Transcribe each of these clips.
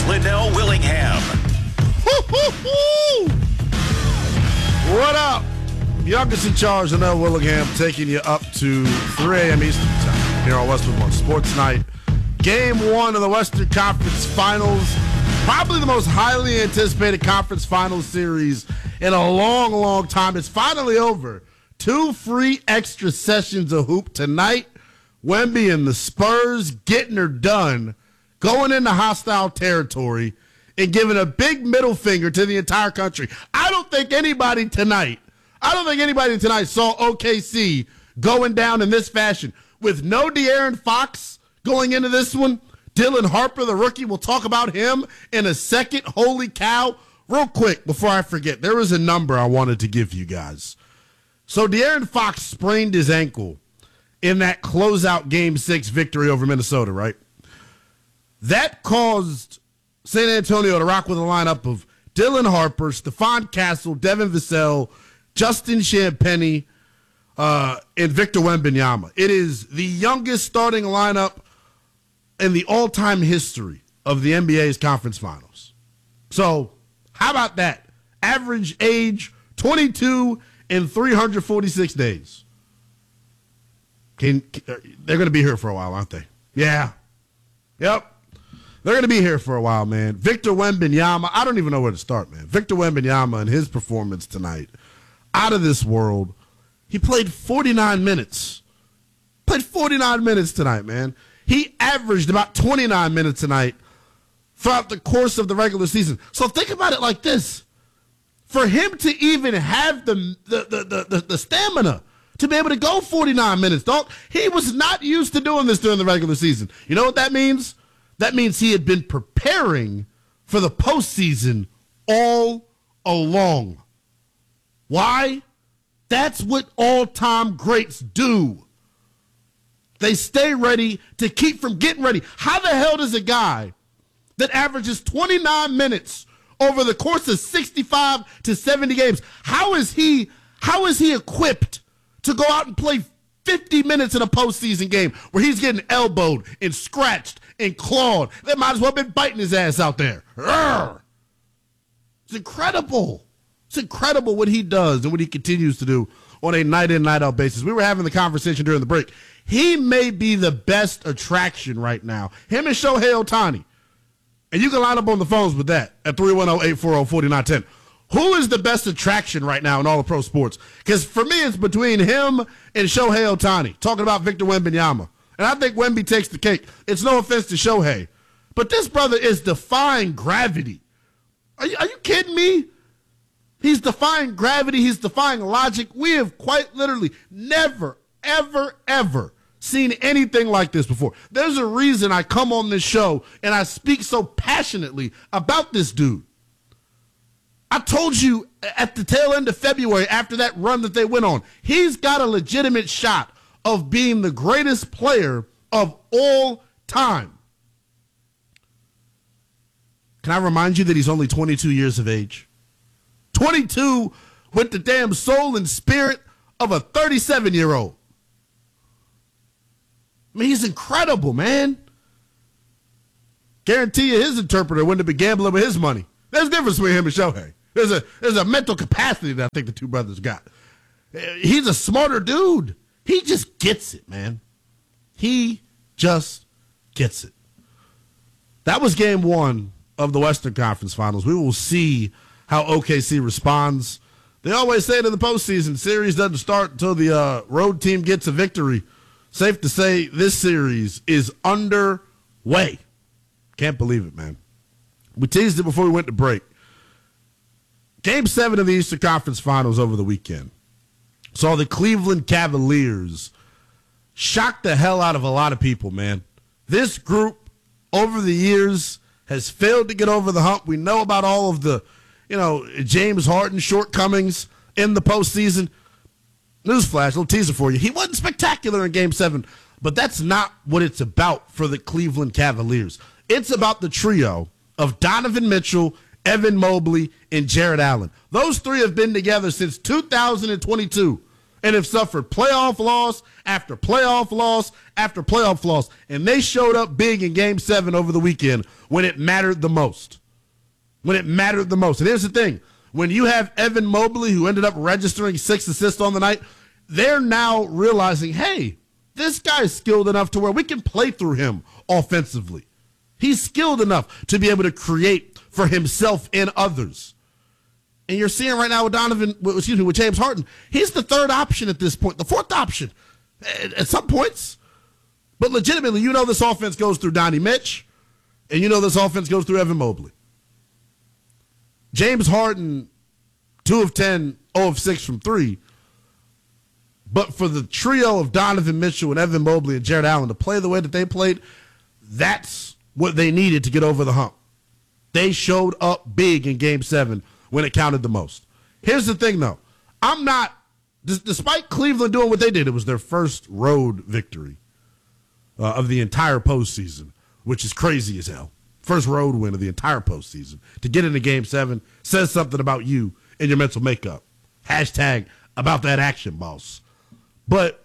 Liddell Willingham. What up? Youngest in charge, Liddell Willingham, taking you up to 3 a.m. Eastern Time here on Westwood One Sports Night. Game 1 of the Western Conference Finals. Probably the most highly anticipated conference finals series in a long, long time. It's finally over. 2 free extra sessions of hoop tonight. Wemby and the Spurs getting her done, going into hostile territory and giving a big middle finger to the entire country. I don't think anybody tonight saw OKC going down in this fashion. With no De'Aaron Fox going into this one, Dylan Harper, the rookie, we'll talk about him in a second. Holy cow. Real quick, before I forget, there was a number I wanted to give you guys. So De'Aaron Fox sprained his ankle in that closeout Game 6 victory over Minnesota, right? That caused San Antonio to rock with a lineup of Dylan Harper, Stephon Castle, Devin Vassell, Justin Champagnie, and Victor Wembanyama. It is the youngest starting lineup in the all-time history of the NBA's conference finals. So, how about that? Average age, 22 in 346 days. They're going to be here for a while, aren't they? Yeah. Yep. They're going to be here for a while, man. Victor Wembanyama, I don't even know where to start, man. Victor Wembanyama and his performance tonight, out of this world. He played 49 minutes. Played 49 minutes tonight, man. He averaged about 29 minutes tonight throughout the course of the regular season. So think about it like this. For him to even have the stamina to be able to go 49 minutes, dog, he was not used to doing this during the regular season. You know what that means? That means he had been preparing for the postseason all along. Why? That's what all-time greats do. They stay ready to keep from getting ready. How the hell does a guy that averages 29 minutes over the course of 65 to 70 games, how is he equipped to go out and play 50 minutes in a postseason game where he's getting elbowed and scratched and clawed? They might as well have been biting his ass out there. Urgh. It's incredible. It's incredible what he does and what he continues to do on a night-in, night-out basis. We were having the conversation during the break. He may be the best attraction right now. Him and Shohei Ohtani. And you can line up on the phones with that at 310-840-4910. Who is the best attraction right now in all of pro sports? Because for me, it's between him and Shohei Ohtani, talking about Victor Wembanyama. And I think Wemby takes the cake. It's no offense to Shohei, but this brother is defying gravity. Are you kidding me? He's defying gravity. He's defying logic. We have quite literally never, ever, ever seen anything like this before. There's a reason I come on this show and I speak so passionately about this dude. I told you at the tail end of February, after that run that they went on, he's got a legitimate shot of being the greatest player of all time. Can I remind you that he's only 22 years of age? 22 with the damn soul and spirit of a 37-year-old. I mean, he's incredible, man. Guarantee you his interpreter wouldn't have been gambling with his money. There's a difference between him and Shohei. There's a mental capacity that I think the two brothers got. He's a smarter dude. He just gets it, man. He just gets it. That was game 1 of the Western Conference Finals. We will see how OKC responds. They always say to the postseason, series doesn't start until the road team gets a victory. Safe to say this series is underway. Can't believe it, man. We teased it before we went to break. Game 7 of the Eastern Conference Finals over the weekend saw the Cleveland Cavaliers shock the hell out of a lot of people, man. This group, over the years, has failed to get over the hump. We know about all of the, James Harden shortcomings in the postseason. Newsflash, little teaser for you. He wasn't spectacular in Game 7, but that's not what it's about for the Cleveland Cavaliers. It's about the trio of Donovan Mitchell, Evan Mobley, and Jarrett Allen. Those three have been together since 2022. and have suffered playoff loss after playoff loss after playoff loss. And they showed up big in Game 7 over the weekend when it mattered the most. When it mattered the most. And here's the thing. When you have Evan Mobley, who ended up registering 6 assists on the night, they're now realizing, hey, this guy's skilled enough to where we can play through him offensively. He's skilled enough to be able to create for himself and others. And you're seeing right now with James Harden, he's the third option at this point, the fourth option at some points. But legitimately, this offense goes through Donnie Mitch, and this offense goes through Evan Mobley. James Harden, 2 of 10, 0 of 6 from 3. But for the trio of Donovan Mitchell and Evan Mobley and Jarrett Allen to play the way that they played, that's what they needed to get over the hump. They showed up big in Game 7 when it counted the most. Here's the thing, though. Despite Cleveland doing what they did, it was their first road victory of the entire postseason, which is crazy as hell. First road win of the entire postseason. To get into Game 7 says something about you and your mental makeup. Hashtag about that action, boss. But,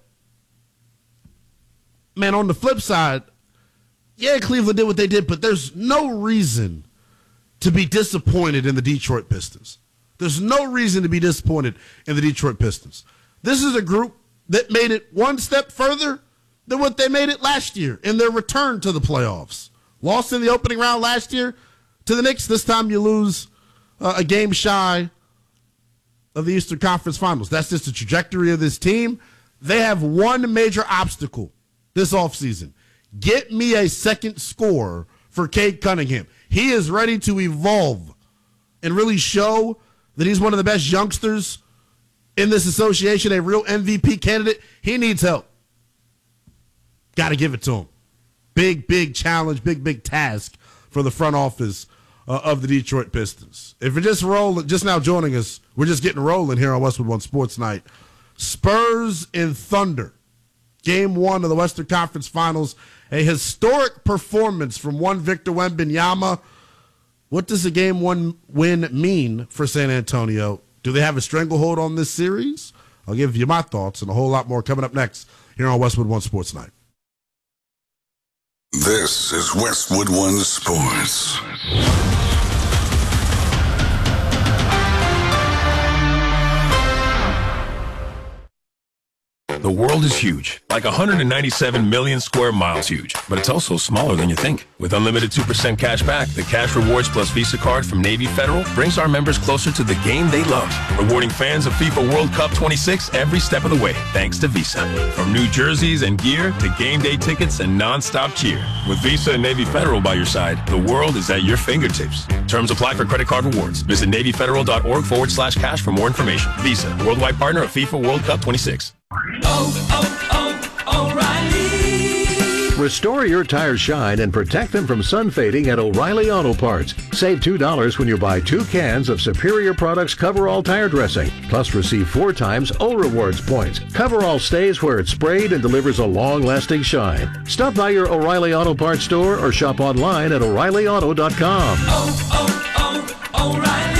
man, on the flip side, yeah, Cleveland did what they did, but there's no reason to be disappointed in the Detroit Pistons. There's no reason to be disappointed in the Detroit Pistons. This is a group that made it one step further than what they made it last year in their return to the playoffs. Lost in the opening round last year to the Knicks. This time you lose a game shy of the Eastern Conference Finals. That's just the trajectory of this team. They have one major obstacle this offseason. Get me a second scorer for Cade Cunningham. He is ready to evolve and really show that he's one of the best youngsters in this association, a real MVP candidate. He needs help. Got to give it to him. Big challenge, big task for the front office of the Detroit Pistons. If you're just now joining us, we're just getting rolling here on Westwood One Sports Night. Spurs and Thunder. Game 1 of the Western Conference Finals. A historic performance from one Victor Wembanyama. What does a Game 1 win mean for San Antonio? Do they have a stranglehold on this series? I'll give you my thoughts and a whole lot more coming up next here on Westwood One Sports Night. This is Westwood One Sports. The world is huge, like 197 million square miles huge, but it's also smaller than you think. With unlimited 2% cash back, the Cash Rewards Plus Visa card from Navy Federal brings our members closer to the game they love, rewarding fans of FIFA World Cup 26 every step of the way, thanks to Visa. From new jerseys and gear to game day tickets and non-stop cheer. With Visa and Navy Federal by your side, the world is at your fingertips. Terms apply for credit card rewards. Visit NavyFederal.org/cash for more information. Visa, worldwide partner of FIFA World Cup 26. O'Reilly. Restore your tires shine and protect them from sun fading at O'Reilly Auto Parts. Save $2 when you buy 2 cans of Superior Products Coverall tire dressing. Plus receive 4 times O-Rewards points. Coverall stays where it's sprayed and delivers a long-lasting shine. Stop by your O'Reilly Auto Parts store or shop online at O'ReillyAuto.com. O'Reilly.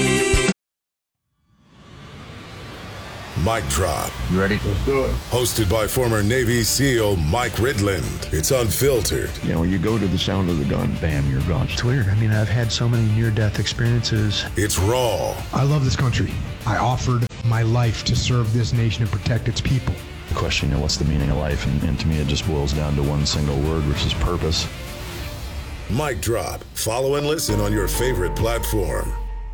Mic Drop. You ready? Let's do it. Hosted by former Navy SEAL Mike Ridland. It's unfiltered. You know, when you go to the sound of the gun, bam, you're gone. It's weird. I mean, I've had so many near-death experiences. It's raw. I love this country. I offered my life to serve this nation and protect its people. The question, what's the meaning of life? And to me, it just boils down to one single word, which is purpose. Mic Drop. Follow and listen on your favorite platform.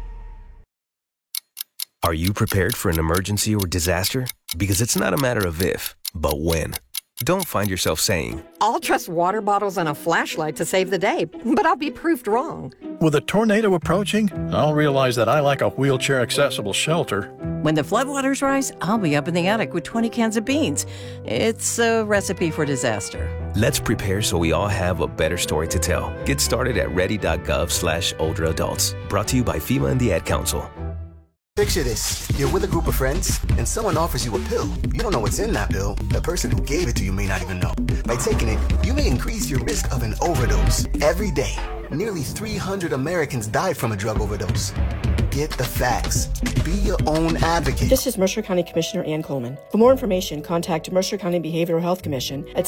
Are you prepared for an emergency or disaster? Because it's not a matter of if, but when. Don't find yourself saying, I'll trust water bottles and a flashlight to save the day, but I'll be proved wrong. With a tornado approaching, I'll realize that I lack a wheelchair-accessible shelter. When the floodwaters rise, I'll be up in the attic with 20 cans of beans. It's a recipe for disaster. Let's prepare so we all have a better story to tell. Get started at ready.gov/older adults. Brought to you by FEMA and the Ad Council. Picture this. You're with a group of friends, and someone offers you a pill. You don't know what's in that pill. The person who gave it to you may not even know. By taking it, you may increase your risk of an overdose. Every day, nearly 300 Americans died from a drug overdose. Get the facts. Be your own advocate. This is Mercer County Commissioner Ann Coleman. For more information, contact Mercer County Behavioral Health Commission at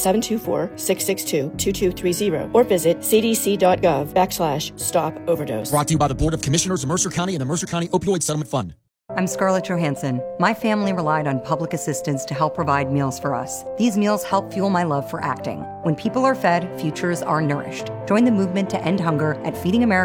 724-662-2230 or visit cdc.gov/stop overdose. Brought to you by the Board of Commissioners of Mercer County and the Mercer County Opioid Settlement Fund. I'm Scarlett Johansson. My family relied on public assistance to help provide meals for us. These meals help fuel my love for acting. When people are fed, futures are nourished. Join the movement to end hunger at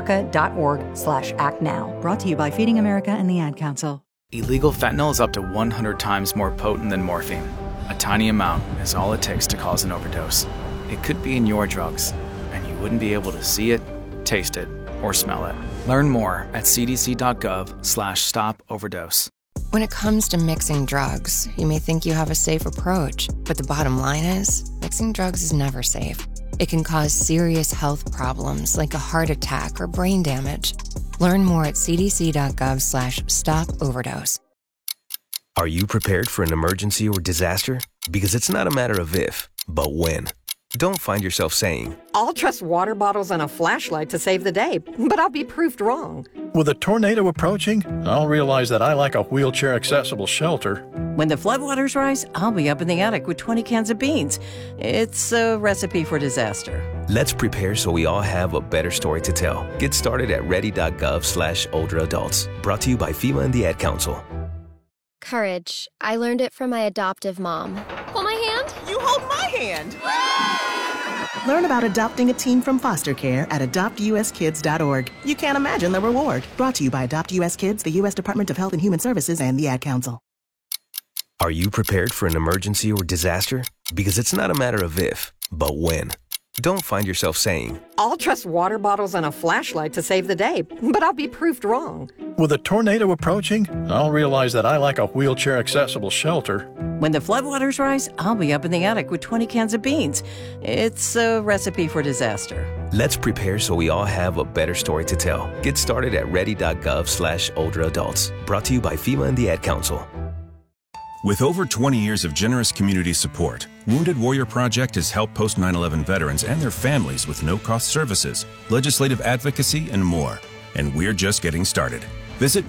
feedingamerica.org/actnow. Brought to you by Feeding America and the Ad Council. Illegal fentanyl is up to 100 times more potent than morphine. A tiny amount is all it takes to cause an overdose. It could be in your drugs, and you wouldn't be able to see it, taste it, or smell it. Learn more at cdc.gov/stop overdose. When it comes to mixing drugs, you may think you have a safe approach, but the bottom line is, mixing drugs is never safe. It can cause serious health problems like a heart attack or brain damage. Learn more at cdc.gov/stop overdose. Are you prepared for an emergency or disaster? Because it's not a matter of if, but when. Don't find yourself saying, I'll trust water bottles and a flashlight to save the day, but I'll be proved wrong. With a tornado approaching, I'll realize that I like a wheelchair-accessible shelter. When the floodwaters rise, I'll be up in the attic with 20 cans of beans. It's a recipe for disaster. Let's prepare so we all have a better story to tell. Get started at ready.gov/older-adults. Brought to you by FEMA and the Ad Council. Courage. I learned it from my adoptive mom. Hold my hand. You hold my hand. Learn about adopting a teen from foster care at adoptuskids.org. You can't imagine the reward. Brought to you by Adopt US Kids, the U.S. Department of Health and Human Services, and the Ad Council. Are you prepared for an emergency or disaster? Because it's not a matter of if, but when. Don't find yourself saying, I'll trust water bottles and a flashlight to save the day, but I'll be proved wrong. With a tornado approaching, I'll realize that I like a wheelchair-accessible shelter. When the floodwaters rise, I'll be up in the attic with 20 cans of beans. It's a recipe for disaster. Let's prepare so we all have a better story to tell. Get started at ready.gov/older-adults. Brought to you by FEMA and the Ad Council. With over 20 years of generous community support, Wounded Warrior Project has helped post 9/11 veterans and their families with no-cost services, legislative advocacy, and more. And we're just getting started. Visit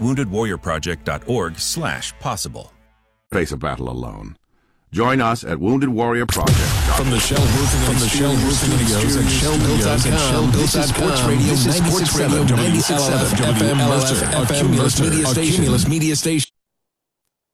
woundedwarriorproject.org/possible. Face a battle alone. Join us at Wounded Warrior Project. From the Shell Roofing Studios and ShellBuilt.com, this is Sports Radio 96.7 WLF FM Mercer, our Cumulus Media Station.